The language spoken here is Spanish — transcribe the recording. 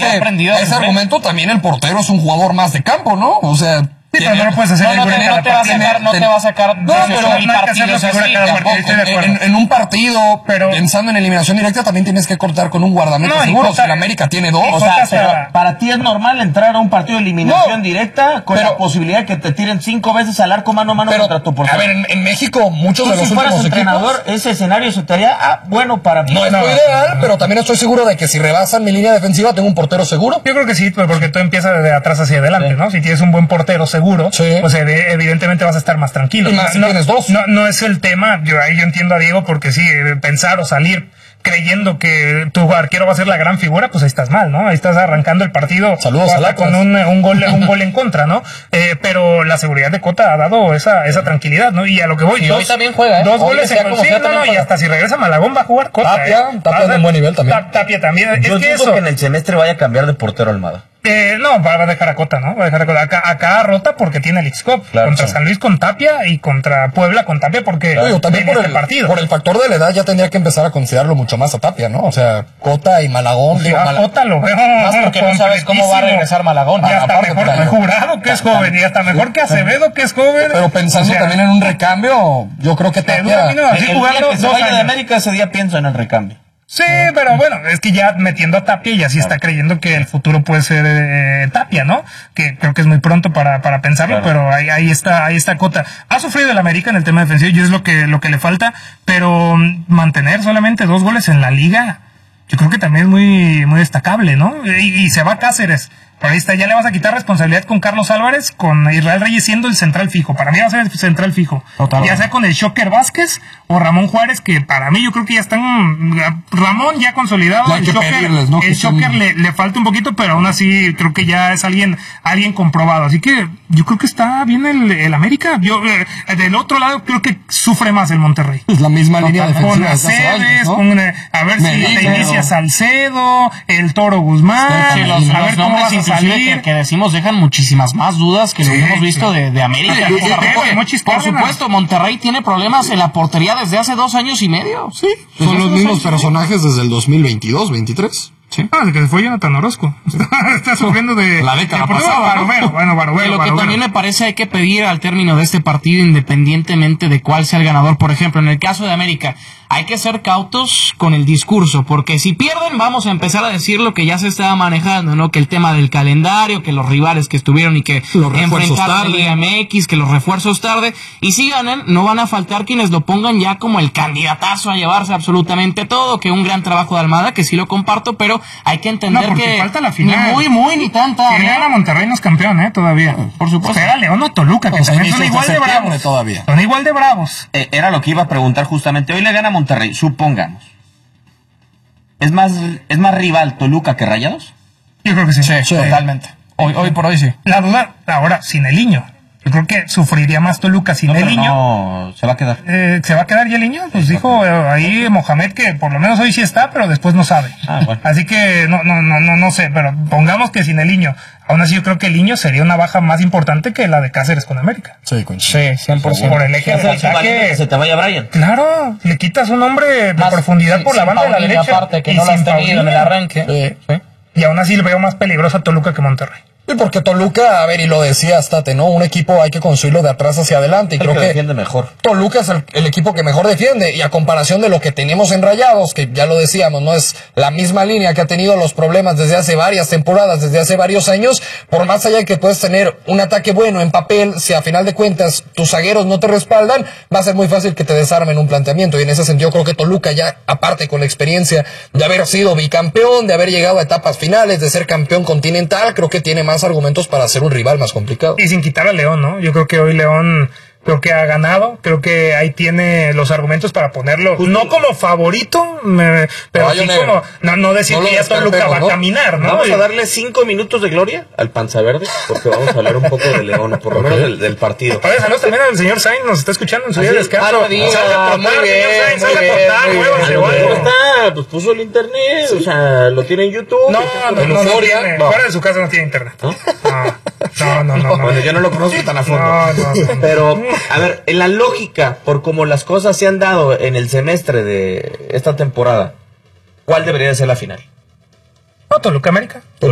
ese argumento también el portero es un jugador más de campo, ¿no? O sea... Sí, pero no puedes hacer no te va a sacar en un partido, pero pensando en eliminación directa también tienes que cortar con un guardameta seguro. Si la América tiene dos. O sea, pero para ti es normal entrar a un partido de eliminación directa con la posibilidad que te tiren 5 veces al arco mano a mano contra tu portero. A ver, en México muchos de los últimos equipos... Si fueras entrenador, ese escenario se te haría bueno para... No es lo ideal, pero también estoy seguro de que si rebasan mi línea defensiva tengo un portero seguro. Yo creo que sí, porque tú empiezas de atrás hacia adelante, ¿no? Si tienes un buen portero seguro, pues evidentemente vas a estar más tranquilo. Y más si tienes dos. No es el tema, yo entiendo a Diego, porque sí, pensar o salir creyendo que tu arquero va a ser la gran figura, pues ahí estás mal, ¿no? Ahí estás arrancando el partido. Saludos a con un gol en contra, ¿no? Pero la seguridad de Cota ha dado esa tranquilidad, ¿no? Y a lo que voy, hoy también juega, dos goles en y hasta si regresa Malagón va a jugar Cota. Tapia de un buen nivel también. Tapia también. Yo digo que en el semestre vaya a cambiar de portero Almada. No, va a dejar a Cota, ¿no? Va a dejar a Cota. Acá rota porque tiene el X-Cop. Claro, contra San Luis con Tapia y contra Puebla con Tapia porque también por el factor de la edad ya tendría que empezar a considerarlo mucho más a Tapia, ¿no? O sea, Cota y Malagón. Cota lo veo más porque no sabes cómo va a regresar Malagón. Ya está mejor Jurado, que es joven, y hasta mejor que Acevedo, que es joven. Pero pensando también en un recambio, yo creo que Tapia... El día que se vaya de América, ese día pienso en el recambio. Sí, pero bueno, es que ya metiendo a Tapia ya sí está creyendo que el futuro puede ser Tapia, ¿no? Que creo que es muy pronto para pensarlo, pero ahí está Cota. Ha sufrido el América en el tema defensivo y es lo que le falta, pero mantener solamente 2 goles en la liga, yo creo que también es muy destacable, ¿no? Y se va Cáceres. Pero ahí está, ya le vas a quitar responsabilidad con Carlos Álvarez, con Israel Reyes siendo el central fijo. Para mí va a ser el central fijo. Totalmente. Ya sea con el Shocker Vázquez o Ramón Juárez, que para mí yo creo que ya están... Ramón ya consolidado. El Shocker le falta un poquito, pero aún así creo que ya es alguien comprobado. Así que yo creo que está bien el América. Yo del otro lado creo que sufre más el Monterrey. Es la misma línea defensiva. Con Aceves, a ver si te inicia Salcedo, el Toro Guzmán, a ver cómo vas a salir. Que decimos dejan muchísimas más dudas que lo que hemos visto de América. Por supuesto, Monterrey tiene problemas en la portería desde hace 2 años y medio. Sí, son los mismos personajes desde el 2022, 23. Sí. Que se fue Jonathan Orozco. Está sufriendo de la década pasada. Barovero. Lo que también me parece hay que pedir al término de este partido, independientemente de cuál sea el ganador. Por ejemplo, en el caso de América, hay que ser cautos con el discurso, porque si pierden vamos a empezar a decir lo que ya se estaba manejando, ¿no? Que el tema del calendario, que los rivales que estuvieron y que enfrentaron Liga MX, que los refuerzos tarde, y si ganan, no van a faltar quienes lo pongan ya como el candidatazo a llevarse absolutamente todo, que un gran trabajo de Almada, que sí lo comparto, pero hay que entender que falta la final. Ni tanta. Si gana Monterrey no es campeón, todavía. Por supuesto. Era León o Toluca, que también son igual de bravos. Todavía. Son igual de bravos. Era lo que iba a preguntar justamente. Hoy le gana Monterrey, supongamos. ¿Es más rival Toluca que Rayados? Yo creo que sí. Sí. Totalmente. Hoy por hoy sí. La duda, ahora, sin el Niño. Yo creo que sufriría más Toluca sin el Niño. No, se va a quedar. ¿Se va a quedar ya el Niño? Pues dijo ahí Mohamed que por lo menos hoy sí está, pero después no sabe. Bueno. Así que no sé, pero pongamos que sin el Niño. Aún así yo creo que el Niño sería una baja más importante que la de Cáceres con América. Sí, 100%. Por el eje del ataque. Que se te vaya Brian. Claro, le quitas un hombre de profundidad por la banda de la derecha. Aparte, que no lo has tenido en el arranque. Sí. Y aún así le veo más peligroso a Toluca que Monterrey. Y porque Toluca, a ver, y lo decías, Tate, ¿no? Un equipo hay que construirlo de atrás hacia adelante. Y creo que defiende mejor. Toluca es el equipo que mejor defiende. Y a comparación de lo que tenemos en Rayados, que ya lo decíamos, no es la misma línea que ha tenido los problemas desde hace varias temporadas, desde hace varios años. Por más allá de que puedes tener un ataque bueno en papel, si a final de cuentas tus zagueros no te respaldan, va a ser muy fácil que te desarmen un planteamiento. Y en ese sentido creo que Toluca ya, aparte con la experiencia de haber sido bicampeón, de haber llegado a etapas finales, de ser campeón continental, creo que tiene más argumentos para ser un rival más complicado. Y sin quitar a León, ¿no? Yo creo que hoy León creo que ha ganado, creo que ahí tiene los argumentos para ponerlo, no como favorito, pero sí como, no decir que ya Toluca va a caminar, ¿no? Vamos a darle 5 minutos de gloria al Panza Verde, porque vamos a hablar un poco de León, por lo menos del partido. Oye, saludos también al señor Sainz, nos está escuchando en su día de descanso. Muy bien. Pues puso el internet, o sea, lo tiene en YouTube. No tiene, fuera de su casa no tiene internet. No. Bueno, yo no lo conozco tan a fondo. Pero, a ver, en la lógica, por como las cosas se han dado en el semestre de esta temporada, ¿cuál debería de ser la final? Toluca América.